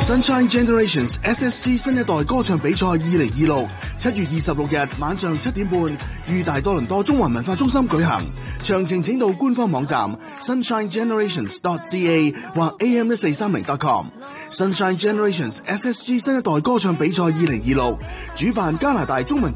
Sunshine Generations SSG 新一代歌唱比賽2026 7月26日晚上7點半於大多倫多中環文化中心舉行，詳情請到官方網站 sunshinegenerations.ca 或 am1430.com。Sunshine Generations SSG 新一代歌唱比賽2026主辦加拿大中文